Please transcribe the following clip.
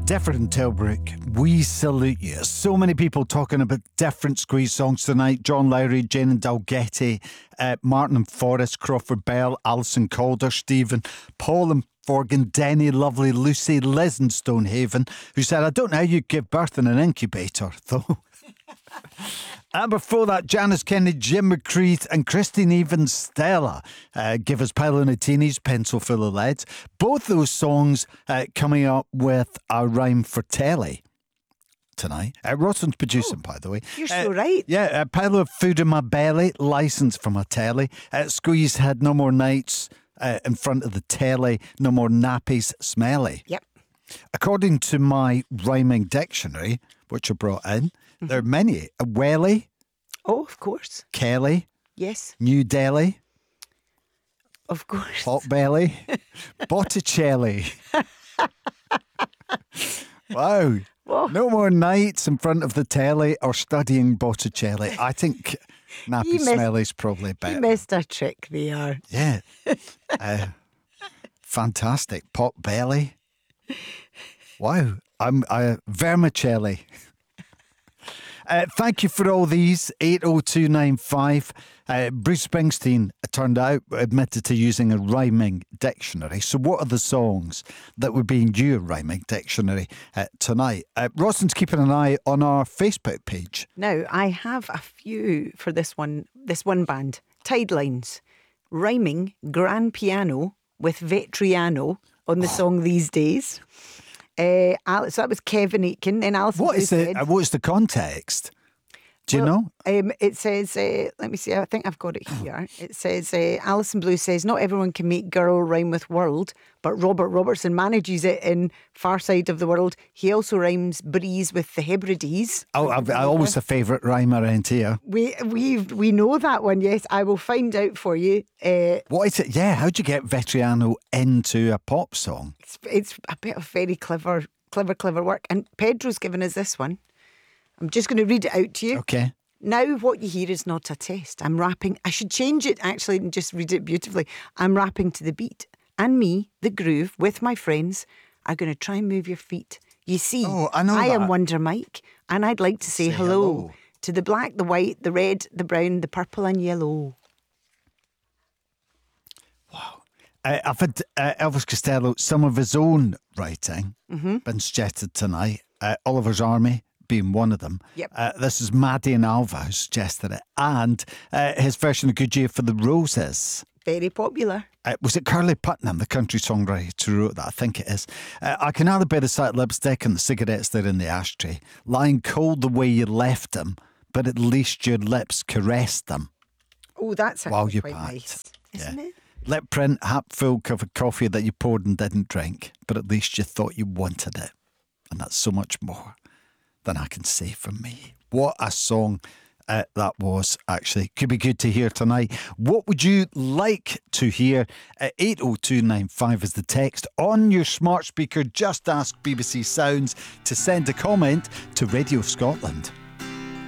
Deford and Tilbrook, we salute you. So many people talking about different Squeeze songs tonight. John Lowry, Jane and Dalgetty, Martin and Forrest, Crawford Bell, Alison Calder, Stephen, Paul and Forgan, Denny, Lovely, Lucy, Liz in Stonehaven, who said, I don't know how you give birth in an incubator, though. And before that, Janice Kennedy, Jim McCreed and Christine Evans, Stella, give us Pile on a Teenie's, Pencil Full of Lead. Both those songs coming up with a rhyme for telly tonight. Rosson's producing, by the way. You're so right. Yeah, a pile of food in my belly, licensed from a telly. Squeeze had no more nights in front of the telly, no more nappies smelly. Yep. According to my rhyming dictionary, which I brought in, there are many. Welly. Oh, of course. Kelly. Yes. New Delhi. Of course. Hot belly. Botticelli. Wow. Whoa. No more nights in front of the telly or studying Botticelli. I think Nappy Smelly's probably better. You missed a trick there. Yeah. Fantastic. Pot belly. Wow. I'm vermicelli. Thank you for all these. 80295. Bruce Springsteen, it turned out, admitted to using a rhyming dictionary. So what are the songs that would be in your rhyming dictionary tonight? Rosson's keeping an eye on our Facebook page. Now, I have a few for this one band. Tidelines. Rhyming grand piano with Vetriano on the song These Days. So that was Kevin Aitken. Then Alison. What's the context? Do you know? It says, let me see, I think I've got it here. It says, Alison Blue says, not everyone can make girl rhyme with world, but Robert Robertson manages it in Far Side of the World. He also rhymes breeze with the Hebrides. Oh, I always a favourite rhyme around here. We know that one, yes. I will find out for you. What is it? Yeah, how'd you get Vetriano into a pop song? It's a bit of very clever work. And Pedro's given us this one. I'm just going to read it out to you. Okay. Now what you hear is not a test. I'm rapping. I should change it actually and just read it beautifully. I'm rapping to the beat. And me, the groove, with my friends, are going to try and move your feet. You see, I am Wonder Mike, and I'd like to say hello to the black, the white, the red, the brown, the purple and yellow. Wow. I've had Elvis Costello, some of his own writing, been suggested tonight. Oliver's Army being one of them. Yep. This is Maddie and Alva who suggested it. And his version of Good Year for the Roses. Very popular. Was it Curly Putnam, the country songwriter, who wrote that? I think it is. I can either bear the sight of lipstick and the cigarettes there in the ashtray, lying cold the way you left them, but at least your lips caressed them. Oh, that's while you quite packed. nice, isn't it? Lip print, half full cup of coffee that you poured and didn't drink, but at least you thought you wanted it. And that's so much more than I can say for me. What a song that was, actually. Could be good to hear tonight. What would you like to hear? 80295 is the text. On your smart speaker, just ask BBC Sounds to send a comment to Radio Scotland.